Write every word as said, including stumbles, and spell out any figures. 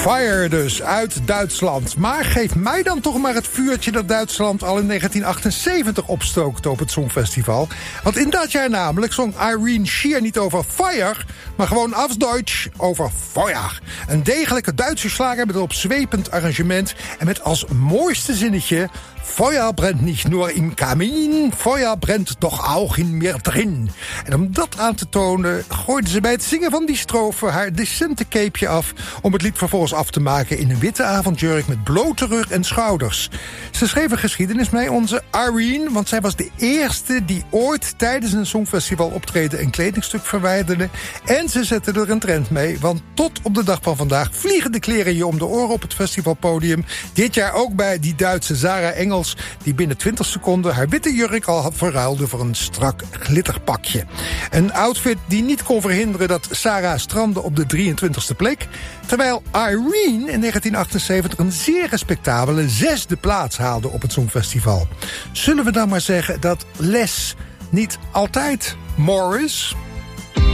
Fire dus, uit Duitsland. Maar geef mij dan toch maar het vuurtje dat Duitsland al in negentien achtenzeventig opstookte op het Songfestival. Want in dat jaar namelijk zong Irene Sheer niet over fire, maar gewoon auf Deutsch over Feuer. Een degelijke Duitse slager met een opzwepend arrangement en met als mooiste zinnetje: Feuer brennt nicht nur im Kamin, Feuer brennt doch auch in mir drin. En om dat aan te tonen gooide ze bij het zingen van die strofe haar decente capeje af om het lied vervolgens af te maken in een witte avondjurk met blote rug en schouders. Ze schreef een geschiedenis mee, onze Irene, want zij was de eerste die ooit tijdens een Songfestival optreden een kledingstuk verwijderde. En ze zette er een trend mee, want tot op de dag van vandaag vliegen de kleren je om de oren op het festivalpodium. Dit jaar ook bij die Duitse Sarah Engels, die binnen twintig seconden haar witte jurk al had verruilde voor een strak glitterpakje. Een outfit die niet kon verhinderen dat Sarah strandde op de drieëntwintigste plek, terwijl Irene in negentien achtenzeventig een zeer respectabele zesde plaats haalde op het Songfestival. Zullen we dan maar zeggen dat less niet altijd more is?